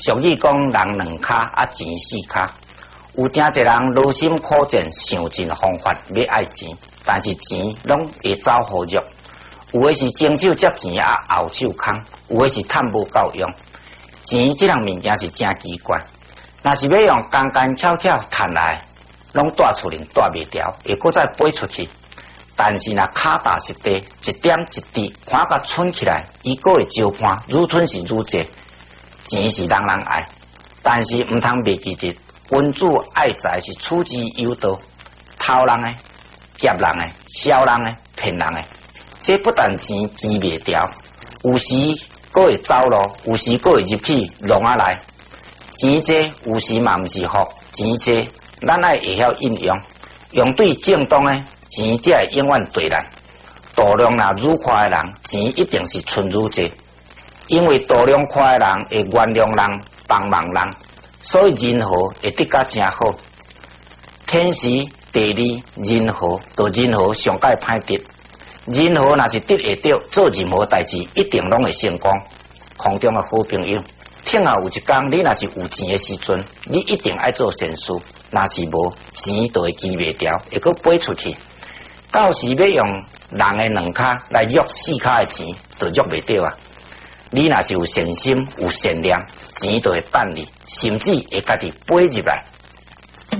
俗语讲人两骹钱四骹，有真侪人劳心苦战，想尽方法要爱钱，但是钱拢会走好肉。有的是前手接钱后手空，有的是趁无够用。钱这样物件是真奇怪，若是要用干干巧巧赚来，拢带出来带袂掉，会搁再飞出去。但是若脚踏实地，一点一滴，看甲存起来，伊个会招盼，愈存是愈济。钱是人人爱，但是毋通袂记得，君主爱财是处之有道，偷人诶、劫人诶、烧人诶、骗人诶，这不但钱记袂掉，有时个会走路，有时个会入去笼仔内。钱这有时嘛毋是福，钱这咱爱会晓应用，用对正当诶。钱才会永远对咱，度量若愈宽诶人，钱一定是存愈济。因为度量宽诶人会原谅人、帮忙人，所以人和会得甲真好。天时地利人和，就人和上界歹得。人和若是得会到，做任何代志一定拢会成功。空中诶好朋友，听后有一天你若是有钱诶时阵，你一定爱做善事。若是无钱，就会记袂掉，会搁飞出去。到时要用人诶两骹来约四骹诶钱，就约袂到啊！你若是有善心、有善良，钱就会等你，甚至会家己飞入来。